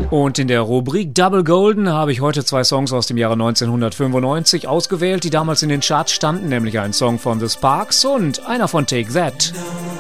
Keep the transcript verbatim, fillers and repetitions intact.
Und in der Rubrik Double Golden habe ich heute zwei Songs aus dem Jahre neunzehnhundertfünfundneunzig ausgewählt, die damals in den Charts standen, nämlich ein Song von The Sparks und einer von Take That.